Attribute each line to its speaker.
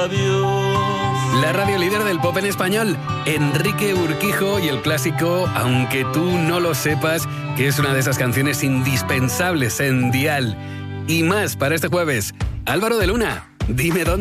Speaker 1: La radio líder del pop en español, Enrique Urquijo, y el clásico Aunque tú no lo sepas, que es una de esas canciones indispensables en Dial. Y más para este jueves. Álvaro de Luna, dime dónde